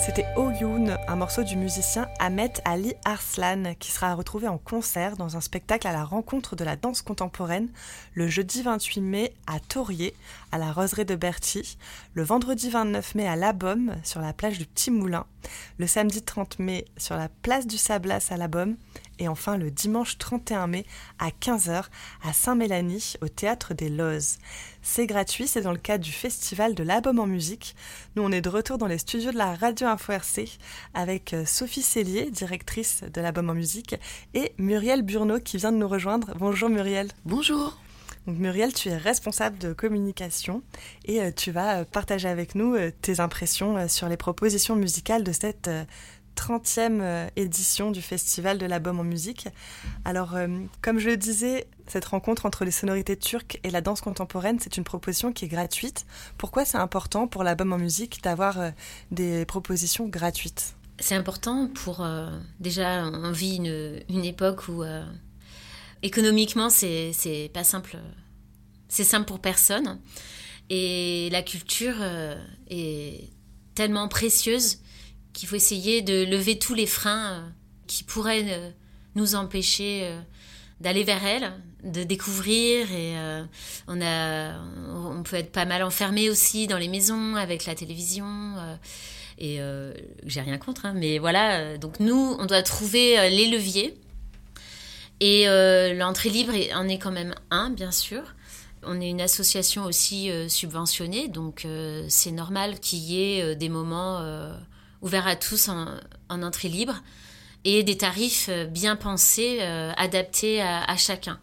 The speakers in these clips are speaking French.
C'était Oyun, un morceau du musicien Ahmet Ali Arslan, qui sera retrouvé en concert dans un spectacle à la rencontre de la danse contemporaine le jeudi 28 mai à Taurier, à la Roseraie de Berthy, le vendredi 29 mai à La Baume, sur la plage du Petit Moulin, le samedi 30 mai sur la place du Sablas à La Baume, et enfin le dimanche 31 mai à 15h à Saint-Mélanie, au Théâtre des Lozes. C'est gratuit, c'est dans le cadre du festival de l'album en musique. Nous, on est de retour dans les studios de la Radio Info RC avec Sophie Cellier, directrice de l'album en musique, et Muriel Burneau qui vient de nous rejoindre. Bonjour Muriel. Bonjour. Donc Muriel, tu es responsable de communication et tu vas partager avec nous tes impressions sur les propositions musicales de cette 30e édition du Festival de l'album en musique. Alors, comme je le disais, cette rencontre entre les sonorités turques et la danse contemporaine, c'est une proposition qui est gratuite. Pourquoi c'est important pour l'album en musique d'avoir des propositions gratuites ? C'est important pour... déjà, on vit une époque où économiquement, c'est pas simple. C'est simple pour personne. Et la culture est tellement précieuse qu'il faut essayer de lever tous les freins qui pourraient nous empêcher d'aller vers elle, de découvrir. Et on peut être pas mal enfermé aussi dans les maisons avec la télévision. Et j'ai rien contre, hein, mais voilà. Donc nous, on doit trouver les leviers. Et l'entrée libre en est quand même un, bien sûr. On est une association aussi subventionnée, donc c'est normal qu'il y ait des moments ouverts à tous en entrée libre et des tarifs bien pensés, adaptés à chacun.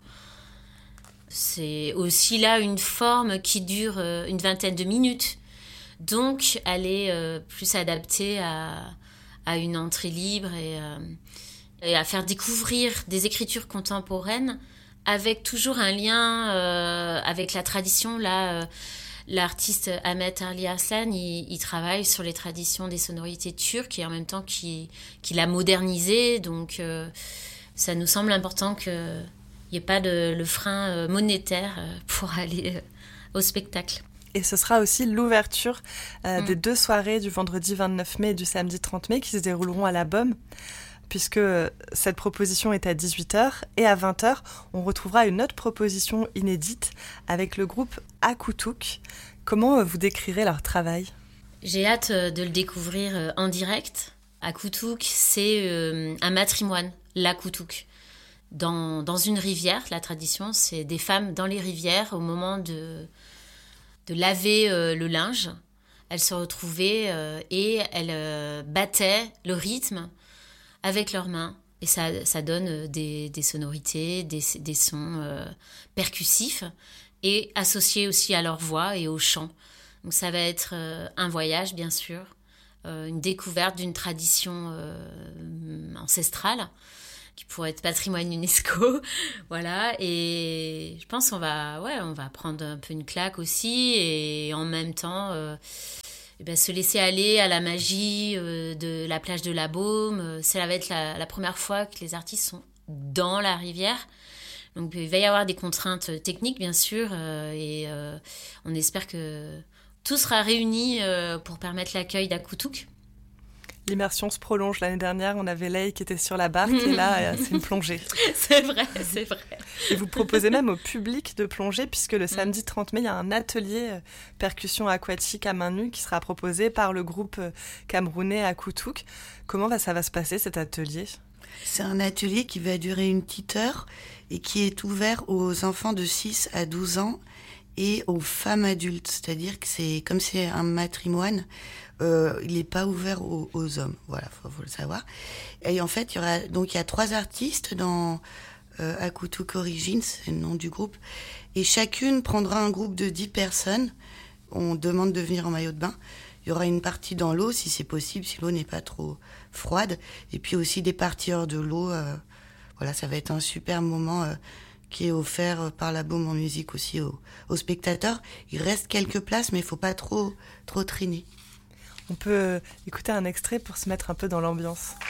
C'est aussi là une forme qui dure une vingtaine de minutes, donc elle est plus adaptée à une entrée libre et à faire découvrir des écritures contemporaines avec toujours un lien avec la tradition. Là, l'artiste Ahmet Ali Arslan, il travaille sur les traditions des sonorités turques et en même temps qu'il a modernisé. Donc, ça nous semble important qu'il n'y ait pas le frein monétaire pour aller au spectacle. Et ce sera aussi l'ouverture des 2 soirées du vendredi 29 mai et du samedi 30 mai qui se dérouleront à La Baume, puisque cette proposition est à 18h et à 20h, on retrouvera une autre proposition inédite avec le groupe Akoutouk. Comment vous décrirez leur travail ? J'ai hâte de le découvrir en direct. Akoutouk, c'est un matrimoine, l'Akoutouk. Dans une rivière, la tradition, c'est des femmes dans les rivières au moment de laver le linge. Elles se retrouvaient et elles battaient le rythme avec leurs mains. Et ça donne des sonorités, des sons percussifs et associés aussi à leur voix et au chant. Donc ça va être un voyage, bien sûr, une découverte d'une tradition ancestrale qui pourrait être patrimoine UNESCO. Voilà. Et je pense qu'on va prendre un peu une claque aussi et en même temps... se laisser aller à la magie de la plage de La Baume. Ça va être la première fois que les artistes sont dans la rivière. Donc il va y avoir des contraintes techniques, bien sûr, et on espère que tout sera réuni pour permettre l'accueil d'Akoutouk. L'immersion se prolonge. L'année dernière, on avait Leï qui était sur la barque et là, c'est une plongée. C'est vrai. Et vous proposez même au public de plonger puisque le samedi 30 mai, il y a un atelier percussion aquatique à main nue qui sera proposé par le groupe camerounais Akoutouk. Comment ça va se passer cet atelier ? C'est un atelier qui va durer une petite heure et qui est ouvert aux enfants de 6 à 12 ans et aux femmes adultes. C'est-à-dire que comme c'est un matrimoine, il n'est pas ouvert aux hommes. Voilà, faut le savoir. Et en fait, il y a 3 artistes dans Akoutouk Origins, c'est le nom du groupe. Et chacune prendra un groupe de 10 personnes. On demande de venir en maillot de bain. Il y aura une partie dans l'eau, si c'est possible, si l'eau n'est pas trop froide. Et puis aussi des parties hors de l'eau. Voilà, ça va être un super moment qui est offert par la Baume en musique aussi aux spectateurs. Il reste quelques places, mais il ne faut pas trop traîner. On peut écouter un extrait pour se mettre un peu dans l'ambiance.